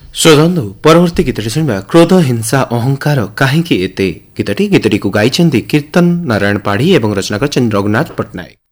ଶୁଣନ୍ତୁ ପରବର୍ତ୍ତୀ ଗୀତଟି ଶୁଣିବା କ୍ରୋଧ ହିଂସା ଅହଙ୍କାର କାହିଁକି ଏତେ ଗୀତଟି ଗାଇଛନ୍ତି କୀର୍ତ୍ତନ ନାରାୟଣ ପାଢ଼ୀ ଏବଂ ରଚନା କରିଛନ୍ତି ରଘୁନାଥ ପଟ୍ଟନାୟକ।